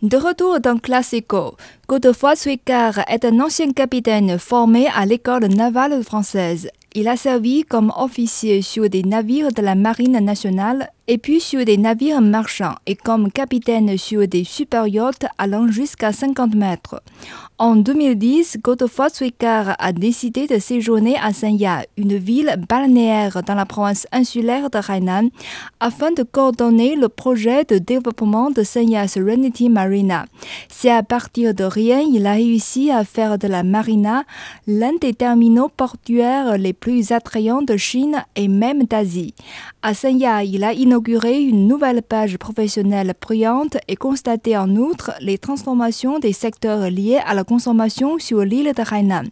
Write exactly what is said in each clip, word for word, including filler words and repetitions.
De retour dans Classico, Godefroy Suicard est un ancien capitaine formé à l'école navale française. Il a servi comme officier sur des navires de la Marine nationale et puis sur des navires marchands et comme capitaine sur des super yachts allant jusqu'à cinquante mètres. En deux mille dix, Godefroy Suicard a décidé de séjourner à Sanya, une ville balnéaire dans la province insulaire de Hainan, afin de coordonner le projet de développement de Sanya Serenity Marina. C'est à partir de rien il a réussi à faire de la marina l'un des terminaux portuaires les plus attrayants de Chine et même d'Asie. À Sanya, il a inauguré une nouvelle page professionnelle brillante et constaté en outre les transformations des secteurs liés à la consommation sur l'île de Hainan.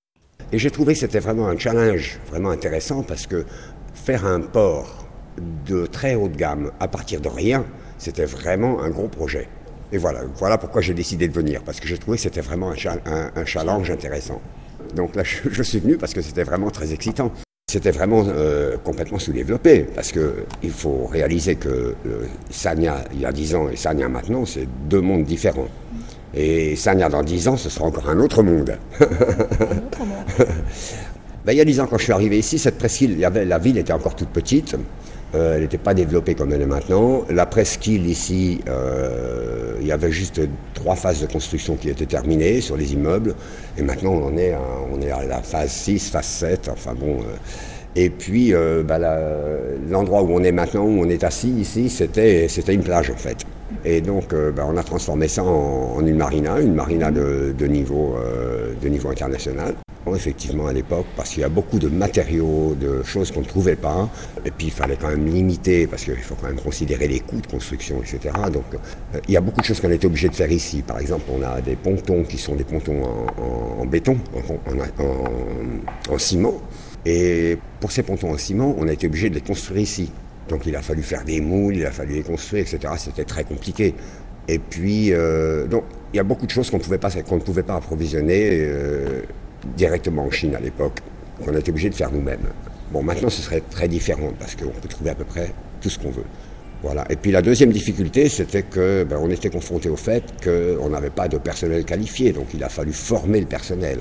Et j'ai trouvé que c'était vraiment un challenge vraiment intéressant parce que faire un port de très haute gamme à partir de rien, c'était vraiment un gros projet. Et voilà, voilà pourquoi j'ai décidé de venir, parce que j'ai trouvé que c'était vraiment un, cha- un, un challenge intéressant. Donc là, je, je suis venu parce que c'était vraiment très excitant. C'était vraiment euh, complètement sous-développé, parce qu'il faut réaliser que euh, Sanya, il y a dix ans, et Sanya maintenant, c'est deux mondes différents. Et Sanya, dans dix ans, ce sera encore un autre monde. Un autre monde. Ben, il y a dix ans, quand je suis arrivé ici, cette presqu'île, il y avait, la ville était encore toute petite. Euh, elle n'était pas développée comme elle est maintenant. La presqu'île ici, euh, il y avait juste trois phases de construction qui étaient terminées sur les immeubles. Et maintenant, on en est à, on est à la phase six, phase sept, enfin bon. Euh, et puis, euh, bah, la, l'endroit où on est maintenant, où on est assis ici, c'était, c'était une plage en fait. Et donc, euh, bah, on a transformé ça en, en une marina, une marina de, de, niveau, euh, de niveau international. Effectivement à l'époque, parce qu'il y a beaucoup de matériaux, de choses qu'on ne trouvait pas, et puis il fallait quand même limiter, parce qu'il faut quand même considérer les coûts de construction, et cetera. Donc euh, il y a beaucoup de choses qu'on était obligé de faire ici. Par exemple, on a des pontons qui sont des pontons en, en, en béton, en, en, en, en ciment, et pour ces pontons en ciment, on a été obligé de les construire ici. Donc il a fallu faire des moules, il a fallu les construire, et cetera. C'était très compliqué. Et puis, euh, donc il y a beaucoup de choses qu'on, pouvait pas, qu'on ne pouvait pas approvisionner euh, directement en Chine à l'époque, qu'on a été obligé de faire nous-mêmes. Bon, maintenant ce serait très différent parce qu'on peut trouver à peu près tout ce qu'on veut. Voilà. Et puis la deuxième difficulté, c'était que ben, on était confronté au fait qu'on n'avait pas de personnel qualifié, donc il a fallu former le personnel.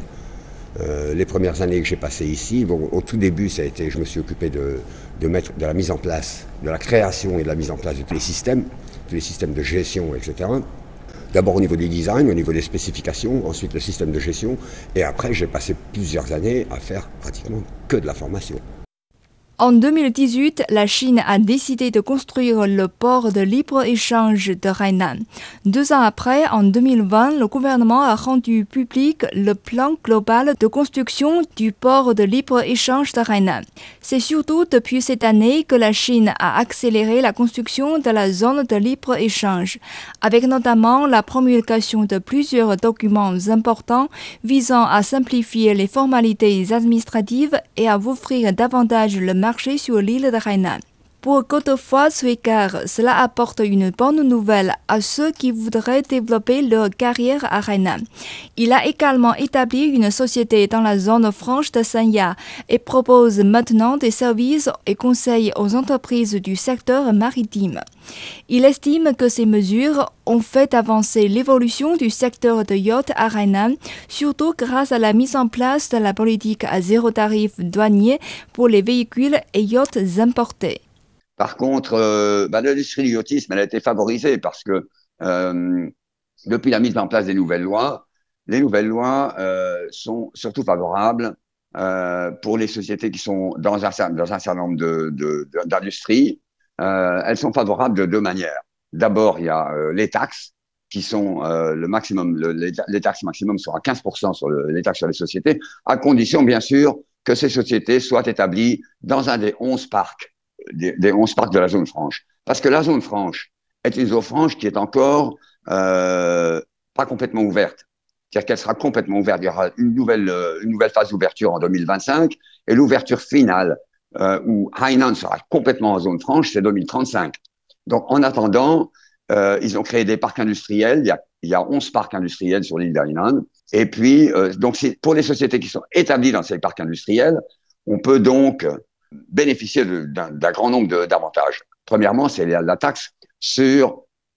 Euh, les premières années que j'ai passées ici, bon, au tout début, ça a été, je me suis occupé de, de mettre de la mise en place, de la création et de la mise en place de tous les systèmes, tous les systèmes de gestion, et cetera. D'abord au niveau du design, au niveau des spécifications, ensuite le système de gestion, et après j'ai passé plusieurs années à faire pratiquement que de la formation. En deux mille dix-huit, la Chine a décidé de construire le port de libre-échange de Hainan. Deux ans après, en deux mille vingt, le gouvernement a rendu public le plan global de construction du port de libre-échange de Hainan. C'est surtout depuis cette année que la Chine a accéléré la construction de la zone de libre-échange, avec notamment la promulgation de plusieurs documents importants visant à simplifier les formalités administratives et à ouvrir davantage le marché sur l'île de Hainan. Pour Godefroy Suicard, cela apporte une bonne nouvelle à ceux qui voudraient développer leur carrière à Hainan. Il a également établi une société dans la zone franche de Sanya et propose maintenant des services et conseils aux entreprises du secteur maritime. Il estime que ces mesures ont fait avancer l'évolution du secteur de yacht à Hainan, surtout grâce à la mise en place de la politique à zéro tarif douanier pour les véhicules et yachts importés. Par contre, euh, bah, l'industrie du yachtisme, elle a été favorisée parce que euh, depuis la mise en place des nouvelles lois, les nouvelles lois euh, sont surtout favorables euh, pour les sociétés qui sont dans un, dans un certain nombre de, de, de, d'industries. Euh, elles sont favorables de deux manières. D'abord, il y a euh, les taxes qui sont euh, le maximum, le, les, les taxes maximum sont à quinze pour cent sur le, les taxes sur les sociétés, à condition bien sûr que ces sociétés soient établies dans un des onze parcs Des, des onze parcs de la zone franche. Parce que la zone franche est une zone franche qui est encore euh, pas complètement ouverte. C'est-à-dire qu'elle sera complètement ouverte. Il y aura une nouvelle, euh, une nouvelle phase d'ouverture en deux mille vingt-cinq et l'ouverture finale euh, où Hainan sera complètement en zone franche, c'est deux mille trente-cinq. Donc, en attendant, euh, ils ont créé des parcs industriels. Il y a, il y a onze parcs industriels sur l'île d'Hainan. Et puis, euh, donc, c'est, pour les sociétés qui sont établies dans ces parcs industriels, on peut donc bénéficier de, d'un, d'un grand nombre de, d'avantages. Premièrement, c'est la, la taxe sur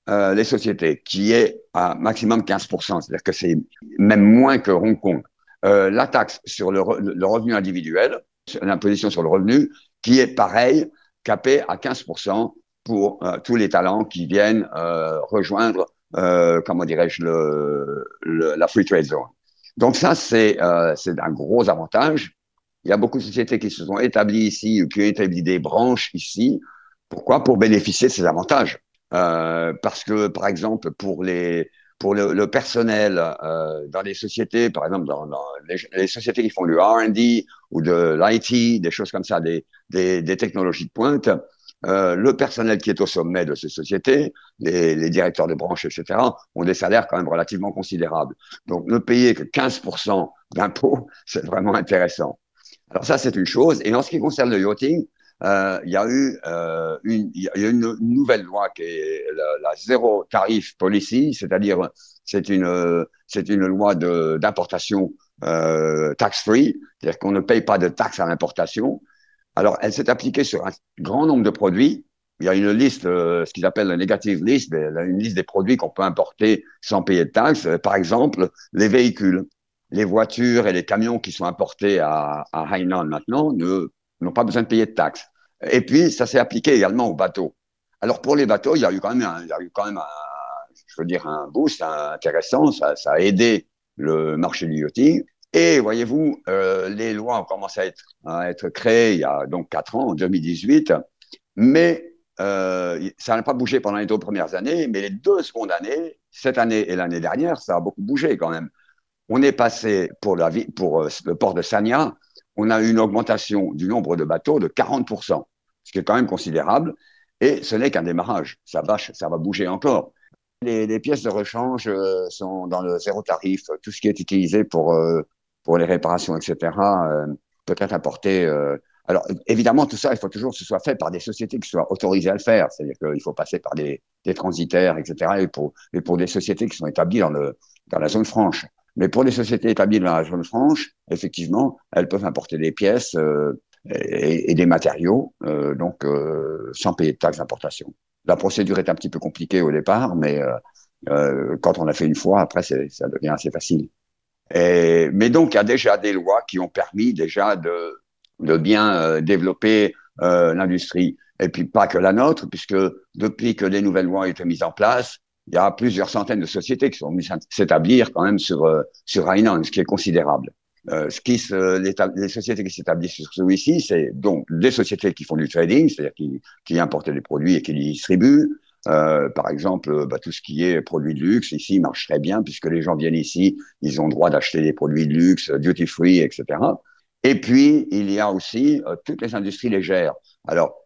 euh, les sociétés, qui est à maximum quinze pour cent, c'est-à-dire que c'est même moins que Hong Kong. Euh, la taxe sur le, re, le revenu individuel, l'imposition sur le revenu, qui est pareil, capée à quinze pour cent pour euh, tous les talents qui viennent euh, rejoindre, euh, comment dirais-je, le, le, la Free Trade Zone. Donc ça, c'est euh, un gros avantage. Il y a beaucoup de sociétés qui se sont établies ici ou qui ont établi des branches ici. Pourquoi? Pour bénéficier de ces avantages. Euh, parce que, par exemple, pour les pour le, le personnel euh, dans les sociétés, par exemple dans, dans les, les sociétés qui font du R and D ou de l'I T, des choses comme ça, des, des, des technologies de pointe, euh, le personnel qui est au sommet de ces sociétés, les, les directeurs de branche, et cetera, ont des salaires quand même relativement considérables. Donc, ne payer que quinze pour cent d'impôts, c'est vraiment intéressant. Alors ça, c'est une chose. Et en ce qui concerne le yachting, euh, il y a eu euh, une, il y a une nouvelle loi qui est la, la zéro tarif policy, c'est-à-dire c'est une c'est une loi de d'importation euh, tax free, c'est-à-dire qu'on ne paye pas de taxes à l'importation. Alors, elle s'est appliquée sur un grand nombre de produits. Il y a une liste, euh, ce qu'ils appellent la negative list, une liste des produits qu'on peut importer sans payer de taxes. Par exemple, les véhicules. Les voitures et les camions qui sont importés à, à Hainan maintenant ne n'ont pas besoin de payer de taxes. Et puis, ça s'est appliqué également aux bateaux. Alors, pour les bateaux, il y a eu quand même un, il y a eu quand même un, je veux dire, un boost intéressant. Ça, ça a aidé le marché du yachting. Et voyez-vous, euh, les lois ont commencé à être, à être créées il y a donc quatre ans, en deux mille dix-huit, mais euh, ça n'a pas bougé pendant les deux premières années, mais les deux secondes années, cette année et l'année dernière, ça a beaucoup bougé quand même. On est passé pour, la, pour le port de Sanya, on a eu une augmentation du nombre de bateaux de quarante pour cent, ce qui est quand même considérable. Et ce n'est qu'un démarrage. Ça va, ça va bouger encore. Les, les pièces de rechange euh, sont dans le zéro tarif. Tout ce qui est utilisé pour, euh, pour les réparations, et cetera, euh, peut être importé. Euh. Alors, évidemment, tout ça, il faut toujours que ce soit fait par des sociétés qui soient autorisées à le faire. C'est-à-dire qu'il faut passer par des, des transitaires, et cetera, et pour, et pour des sociétés qui sont établies dans, le, dans la zone franche. Mais pour les sociétés établies dans la zone franche, effectivement, elles peuvent importer des pièces euh, et, et des matériaux, euh, donc euh, sans payer de taxes d'importation. La procédure est un petit peu compliquée au départ, mais euh, euh, quand on l'a fait une fois, après, ça devient assez facile. Et, mais donc, il y a déjà des lois qui ont permis déjà de, de bien euh, développer euh, l'industrie. Et puis, pas que la nôtre, puisque depuis que les nouvelles lois ont été mises en place, il y a plusieurs centaines de sociétés qui sont venues s'établir quand même sur, euh, sur Hainan, ce qui est considérable. Euh, ce qui se, les, les sociétés qui s'établissent sur celui-ci, c'est donc des sociétés qui font du trading, c'est-à-dire qui, qui importent des produits et qui les distribuent. Euh, par exemple, bah, tout ce qui est produits de luxe, ici, marche très bien puisque les gens viennent ici, ils ont le droit d'acheter des produits de luxe, duty free, et cetera. Et puis, il y a aussi euh, toutes les industries légères. Alors,